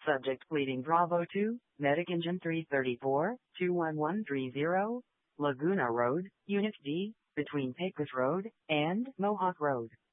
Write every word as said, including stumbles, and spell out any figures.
Subject pleading Bravo two, Medic Engine three thirty-four, two one one three zero, Laguna Road, Unit D, between Pecos Road and Mohawk Road.